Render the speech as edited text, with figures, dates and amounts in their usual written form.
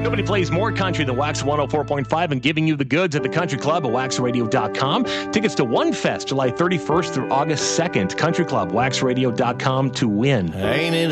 Nobody plays more country than Wax 104.5 and giving you the goods at the Country Club at waxradio.com. Tickets to One Fest, July 31st through August 2nd. Country Club, waxradio.com to win. Ain't it